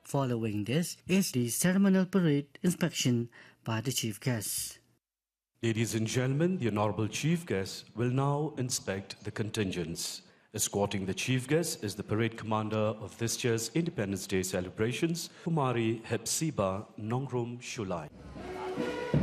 Following this is the ceremonial parade inspection by the Chief Guest. Ladies and gentlemen, the Honorable Chief Guest will now inspect the contingents. Escorting the Chief Guest is the Parade Commander of this year's Independence Day celebrations, Kumari Hepzibah Nongrum Shulai.